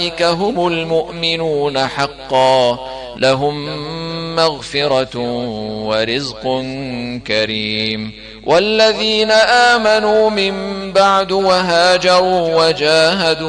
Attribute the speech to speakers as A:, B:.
A: أولئك هم المؤمنون حقا لهم مغفرة ورزق كريم. والذين آمنوا من بعد وهاجروا وجاهدوا